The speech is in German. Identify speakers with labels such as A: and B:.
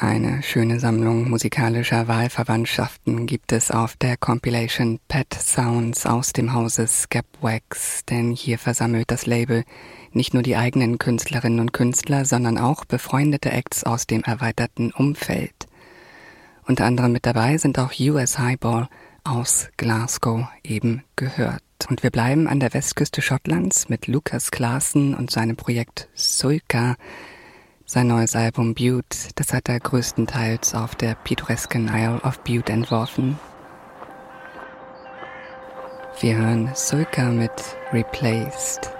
A: Eine schöne Sammlung musikalischer Wahlverwandtschaften gibt es auf der Compilation Pet Sounds aus dem Hause Skepwax, denn hier versammelt das Label nicht nur die eigenen Künstlerinnen und Künstler, sondern auch befreundete Acts aus dem erweiterten Umfeld. Unter anderem mit dabei sind auch US Highball aus Glasgow eben gehört. Und wir bleiben an der Westküste Schottlands mit Lucas Claassen und seinem Projekt Sulka. Sein neues Album Bute, das hat er größtenteils auf der pittoresken Isle of Bute entworfen. Wir hören Sulka mit Replaced.